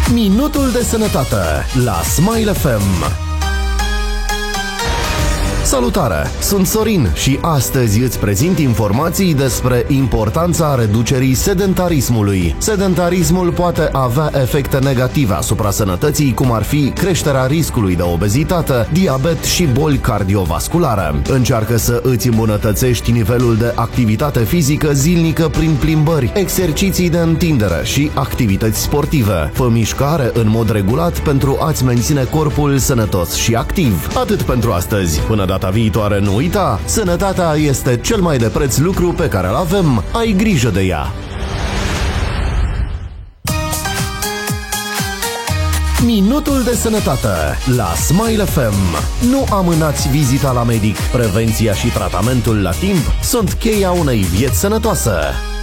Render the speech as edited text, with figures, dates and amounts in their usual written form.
Minutul de sănătate la Smile FM. Salutare! Sunt Sorin și astăzi îți prezint informații despre importanța reducerii sedentarismului. Sedentarismul poate avea efecte negative asupra sănătății, cum ar fi creșterea riscului de obezitate, diabet și boli cardiovasculare. Încearcă să îți îmbunătățești nivelul de activitate fizică zilnică prin plimbări, exerciții de întindere și activități sportive. Fă mișcare în mod regulat pentru a-ți menține corpul sănătos și activ. Atât pentru astăzi. Până data viitoare, nu uita, sănătatea este cel mai de preț lucru pe care îl avem. Ai grijă de ea! Minutul de sănătate la Smile FM. Nu amânați vizita la medic. Prevenția și tratamentul la timp sunt cheia unei vieți sănătoase.